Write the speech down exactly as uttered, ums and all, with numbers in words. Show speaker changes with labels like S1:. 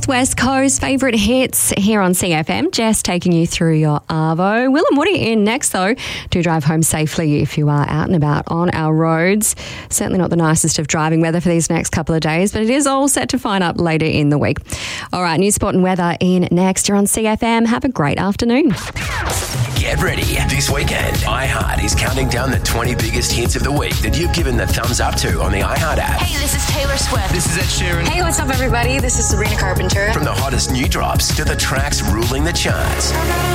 S1: Northwest Coast favourite hits here on C F M. Jess taking you through your Arvo. Willem, what are you in next though? Do drive home safely if you are out and about on our roads. Certainly not the nicest of driving weather for these next couple of days, but it is all set to fine up later in the week. All right, news, sport and weather in next. You're on C F M. Have a great afternoon.
S2: Get ready. This weekend, iHeart is counting down the twenty biggest hits of the week that you've given the thumbs up to on the iHeart app.
S3: Hey, this is Taylor Swift.
S4: This is Ed Sheeran.
S5: Hey, what's up, everybody? This is Sabrina Carpenter.
S2: From the hottest new drops to the tracks ruling the charts.